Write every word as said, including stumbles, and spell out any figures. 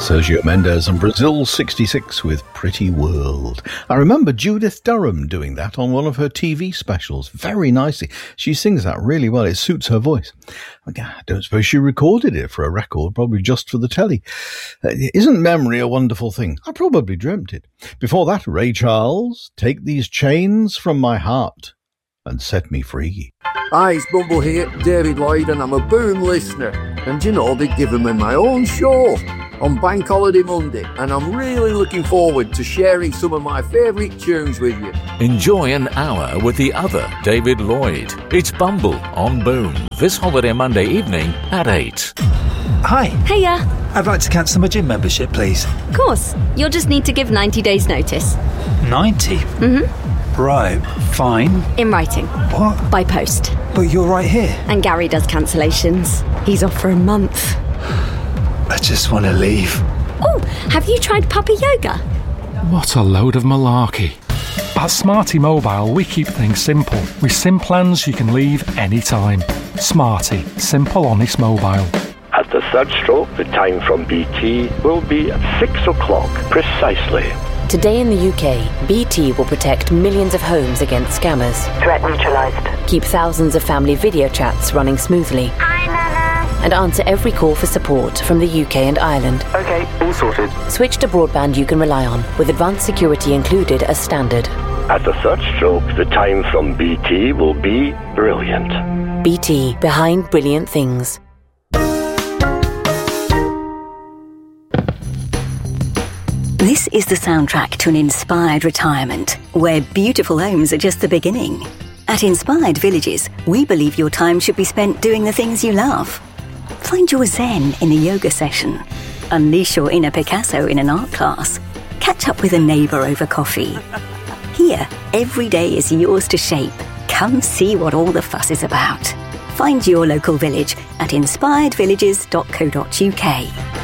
Sergio Mendes and Brazil sixty-six with Pretty World. I remember Judith Durham doing that on one of her T V specials very nicely. She sings that really well. It suits her voice. I don't suppose she recorded it for a record, probably just for the telly. Uh, isn't memory a wonderful thing? I probably dreamt it. Before that, Ray Charles, Take These Chains From My Heart and Set Me Free. Hi, it's Bumble here, David Lloyd, and I'm a Boom listener. And you know, they've given me my own show on Bank Holiday Monday, and I'm really looking forward to sharing some of my favourite tunes with you. Enjoy an hour with the other David Lloyd. It's Bumble on Boom this holiday Monday evening at eight. Hi. Hiya. I'd like to cancel my gym membership, please. Of course. You'll just need to give ninety days notice. ninety? Mm-hmm. Right, fine. In writing. What? By post. But you're right here. And Gary does cancellations. He's off for a month. I just want to leave. Oh, have you tried puppy yoga? What a load of malarkey. At Smarty Mobile, we keep things simple. With SIM plans you can leave anytime. Smarty. Simple, honest mobile. At the third stroke, the time from B T will be at six o'clock precisely. Today in the U K, B T will protect millions of homes against scammers. Threat neutralised. Keep thousands of family video chats running smoothly. Hi, Nana. And answer every call for support from the U K and Ireland. Okay, all sorted. Switch to broadband you can rely on, with advanced security included as standard. At the third stroke, the time from B T will be brilliant. B T, behind brilliant things. This is the soundtrack to an inspired retirement, where beautiful homes are just the beginning. At Inspired Villages, we believe your time should be spent doing the things you love. Find your zen in a yoga session. Unleash your inner Picasso in an art class. Catch up with a neighbour over coffee. Here, every day is yours to shape. Come see what all the fuss is about. Find your local village at inspired villages dot co dot uk.